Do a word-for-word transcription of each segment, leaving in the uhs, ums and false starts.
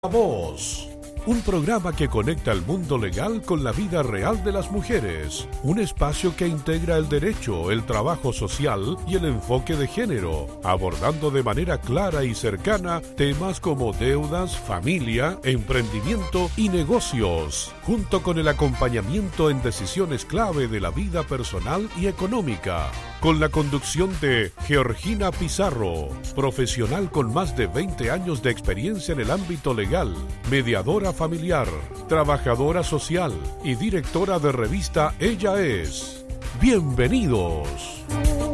La Voz, un programa que conecta el mundo legal con la vida real de las mujeres, un espacio que integra el derecho, el trabajo social y el enfoque de género, abordando de manera clara y cercana temas como deudas, familia, emprendimiento y negocios, junto con el acompañamiento en decisiones clave de la vida personal y económica. Con la conducción de Georgina Pizarro, profesional con más de veinte años de experiencia en el ámbito legal, mediadora familiar, trabajadora social y directora de revista Ella Es. ¡Bienvenidos!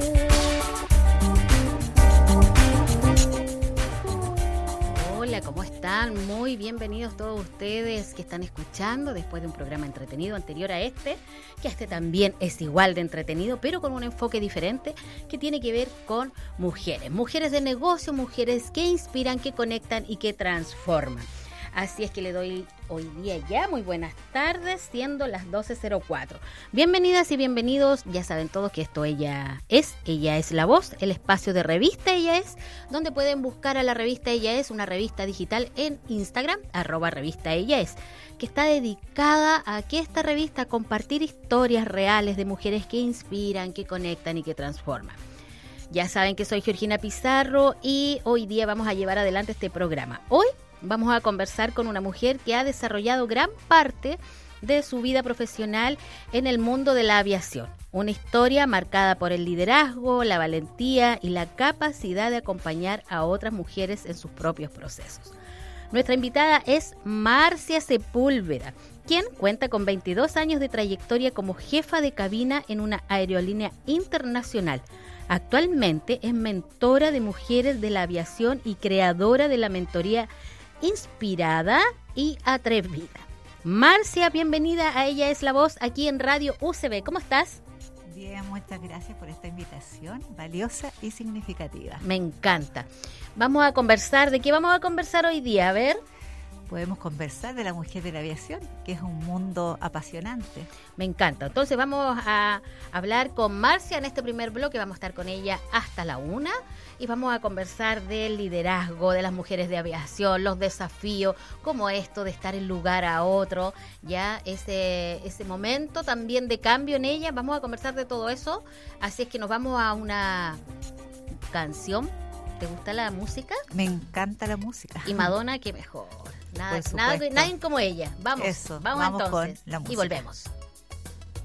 Hola, ¿cómo están? Muy bienvenidos todos ustedes que están escuchando después de un programa entretenido anterior a este, que este también es igual de entretenido, pero con un enfoque diferente que tiene que ver con mujeres. Mujeres de negocio, mujeres que inspiran, que conectan y que transforman. Así es que le doy hoy día ya muy buenas tardes, siendo las doce cero cuatro. Bienvenidas y bienvenidos, ya saben todos que esto Ella Es, Ella Es La Voz, el espacio de revista Ella Es, donde pueden buscar a la revista Ella Es, una revista digital en Instagram, arroba revista Ella Es, que está dedicada a que esta revista compartir historias reales de mujeres que inspiran, que conectan y que transforman. Ya saben que soy Georgina Pizarro y hoy día vamos a llevar adelante este programa. Hoy vamos a conversar con una mujer que ha desarrollado gran parte de su vida profesional en el mundo de la aviación. Una historia marcada por el liderazgo, la valentía y la capacidad de acompañar a otras mujeres en sus propios procesos. Nuestra invitada es Marcia Sepúlveda, quien cuenta con veintidós años de trayectoria como jefa de cabina en una aerolínea internacional. Actualmente es mentora de mujeres de la aviación y creadora de la mentoría Inspirada y Atrevida. Marcia, bienvenida a Ella Es La Voz aquí en Radio U C B. ¿Cómo estás? Bien, muchas gracias por esta invitación valiosa y significativa. Me encanta. Vamos a conversar. ¿De qué vamos a conversar hoy día? A ver. Podemos conversar de la mujer de la aviación, que es un mundo apasionante. Me encanta. Entonces vamos a hablar con Marcia en este primer bloque. Vamos a estar con ella hasta la una y vamos a conversar del liderazgo de las mujeres de aviación, los desafíos, como esto de estar en lugar a otro, ya ese, ese momento también de cambio en ella. Vamos a conversar de todo eso. Así es que nos vamos a una canción. ¿Te gusta la música? Me encanta la música. Y Madonna, qué mejor. Nada, nada, nadie como ella. Vamos, Eso, vamos, vamos entonces. con la música. Y volvemos.